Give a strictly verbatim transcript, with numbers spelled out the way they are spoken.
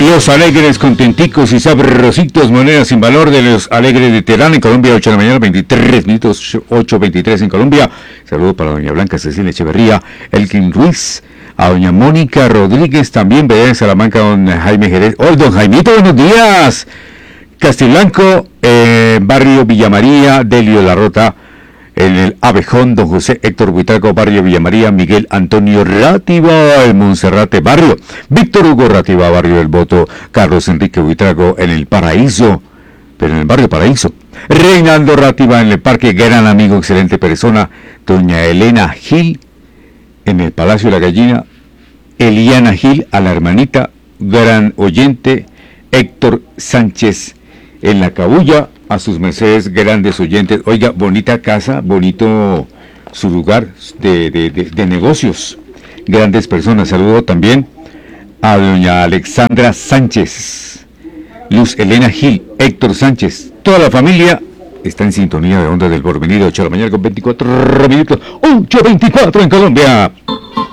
Los alegres, contenticos y sabrositos, monedas sin valor de los alegres de Terán en Colombia, ocho de la mañana, veintitrés minutos, ocho veintitrés en Colombia. Saludo para doña Blanca Cecilia Echeverría, Elkin Ruiz, a doña Mónica Rodríguez, también de Salamanca, don Jaime Jerez. ¡Oh, don Jaimito, buenos días! Castiblanco, eh, barrio Villamaría, Delio La Rota, en el Abejón, don José Héctor Buitrago, barrio Villamaría, Miguel Antonio Rátiva, el Monserrate, barrio Víctor Hugo Rátiva, barrio El Voto, Carlos Enrique Buitrago, en el Paraíso, pero en el barrio Paraíso, Reinaldo Rátiva, en el Parque, gran amigo, excelente persona, doña Elena Gil, en el Palacio de la Gallina, Eliana Gil, a la hermanita, gran oyente, Héctor Sánchez, en la Cabulla, a sus mercedes, grandes oyentes. Oiga, bonita casa, bonito su lugar de, de, de, de negocios, grandes personas. Saludo también a doña Alexandra Sánchez, Luz Elena Gil, Héctor Sánchez, toda la familia está en sintonía de Onda del Porvenir, ocho de la mañana con veinticuatro minutos, ocho veinticuatro en Colombia.